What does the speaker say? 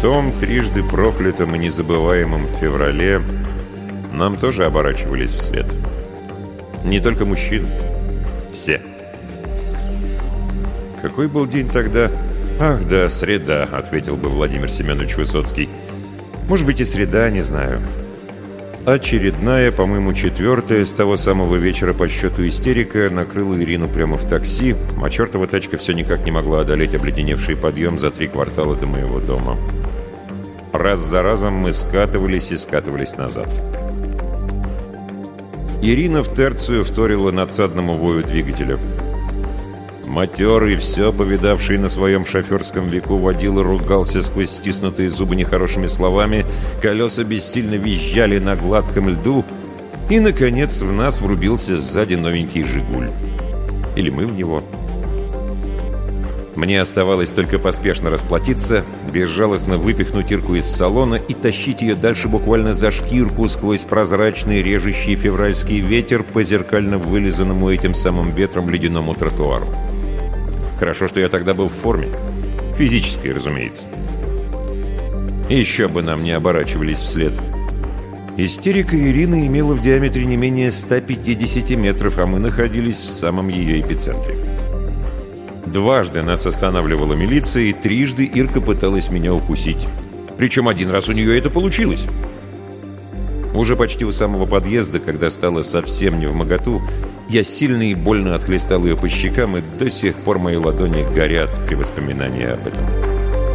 том трижды проклятом и незабываемом феврале нам тоже оборачивались вслед. Не только мужчины. Все. Какой был день тогда? Ах, да, среда, ответил бы Владимир Семенович Высоцкий. Может быть и среда, не знаю. Очередная, по-моему, четвертая с того самого вечера по счету истерика накрыла Ирину прямо в такси, а чертова тачка все никак не могла одолеть обледеневший подъем за 3 квартала до моего дома. Раз за разом мы скатывались и скатывались назад. Ирина в терцию вторила надсадному вою двигателя. Матерый, все повидавший на своем шоферском веку водила ругался сквозь стиснутые зубы нехорошими словами, колеса бессильно визжали на гладком льду, и, наконец, в нас врубился сзади новенький «Жигуль». Или мы в него. Мне оставалось только поспешно расплатиться, безжалостно выпихнуть Ирку из салона и тащить ее дальше буквально за шкирку сквозь прозрачный режущий февральский ветер по зеркально вылизанному этим самым ветром ледяному тротуару. Хорошо, что я тогда был в форме. Физической, разумеется. Еще бы нам не оборачивались вслед. Истерика Ирины имела в диаметре не менее 150 метров, а мы находились в самом ее эпицентре. Дважды нас останавливала милиция, и трижды Ирка пыталась меня укусить. Причем один раз у нее это получилось. Уже почти у самого подъезда, когда стало совсем невмоготу, я сильно и больно отхлестал ее по щекам, и до сих пор мои ладони горят при воспоминании об этом.